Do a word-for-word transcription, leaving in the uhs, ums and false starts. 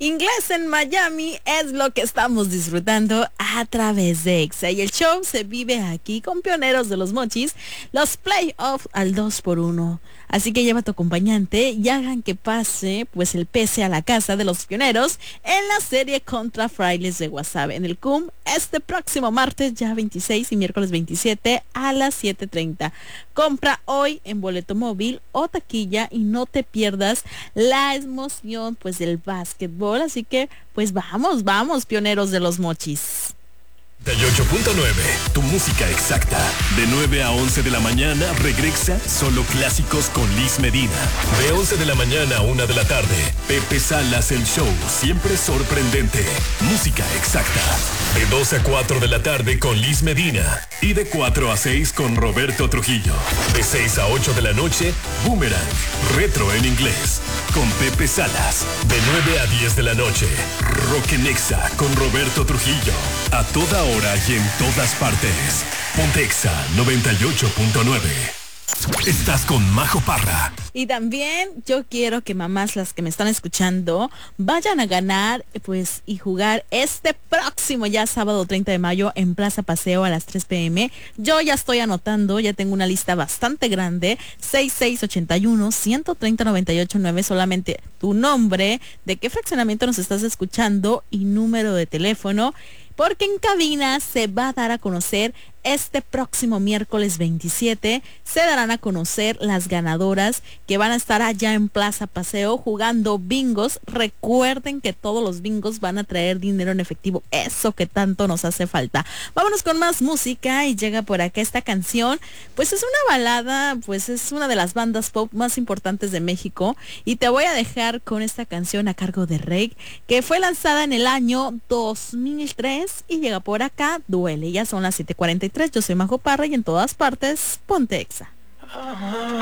Inglés en Miami es lo que estamos disfrutando a través de Exa. Y el show se vive aquí con pioneros de los mochis, los playoffs al dos por uno. Así que lleva a tu acompañante y hagan que pase pues el pese a la casa de los pioneros en la serie contra Frailes de Guasave en el C U M este próximo martes ya veintiséis y miércoles veintisiete a las siete treinta. Compra hoy en boleto móvil o taquilla y no te pierdas la emoción pues del básquetbol. Así que pues vamos, vamos, pioneros de los mochis. noventa y ocho punto nueve, tu música exacta. De nueve a once de la mañana regresa Solo Clásicos con Liz Medina. De once de la mañana a una de la tarde, Pepe Salas el show, siempre sorprendente. Música exacta. De dos a cuatro de la tarde con Liz Medina. Y de cuatro a seis con Roberto Trujillo. De seis a ocho de la noche, Boomerang, retro en inglés, con Pepe Salas. De nueve a diez de la noche, Rock en Exa con Roberto Trujillo. A toda hora y en todas partes. Ponte Exa noventa y ocho punto nueve. Estás con Majo Parra. Y también yo quiero que mamás, las que me están escuchando, vayan a ganar pues y jugar este próximo ya sábado treinta de mayo en Plaza Paseo a las tres pm. Yo ya estoy anotando, ya tengo una lista bastante grande. seis seis ocho uno, uno tres cero, nueve ocho nueve, solamente tu nombre, de qué fraccionamiento nos estás escuchando y número de teléfono. Porque en cabina se va a dar a conocer este próximo miércoles veintisiete, se darán a conocer las ganadoras que van a estar allá en Plaza Paseo jugando bingos. Recuerden que todos los bingos van a traer dinero en efectivo, eso que tanto nos hace falta. Vámonos con más música y llega por acá esta canción, pues es una balada, pues es una de las bandas pop más importantes de México y te voy a dejar con esta canción a cargo de Rake, que fue lanzada en el año dos mil tres y llega por acá, Duele. Ya son las siete cuarenta y tres, yo soy Majo Parra y en todas partes, ponte Exa.